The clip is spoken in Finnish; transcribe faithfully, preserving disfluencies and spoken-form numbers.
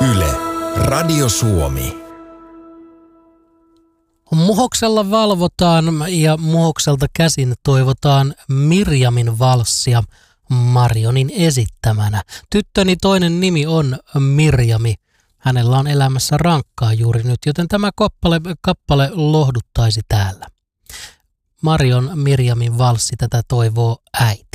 Yle, Radio Suomi. Muhoksella valvotaan ja Muhokselta käsin toivotaan Mirjamin valssia Marionin esittämänä. Tyttöni toinen nimi on Mirjami. Hänellä on elämässä rankkaa juuri nyt, joten tämä kappale, kappale lohduttaisi täällä. Marion Mirjamin valssi, tätä toivoo äiti.